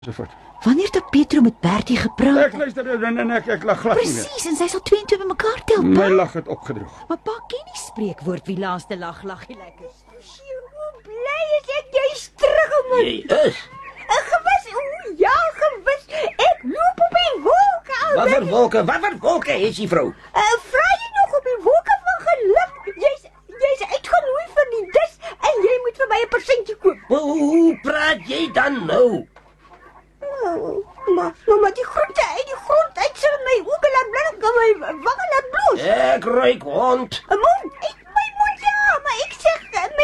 ensovoort. Wanneer het Pietro met Bertie gepraat? Ek luister en ek lag glad nie meer. Presies, en sy sal 2 en 2 bymekaar tel, My pa. lag het opgedroog. Maar pa ken die spreekwoord wie laaste lag, lag jy lekker. Hoe bly is ek jy's terug om my... Jy is. Gewis, ja, gewis. Ek loop op die wolke al. Wat vir wolke is die vrou? Vra jy nog op die wolke van geluk? Jy's uitgenooi vir die dis en jy moet vir my 'n persentjie koop. Hoe praat jy dan nou? Maar die groente uit die grond uit sal my oë laat blink en my wange laat bloos. Ek ruik hond. 'n Mond, my mond ja, maar ek sê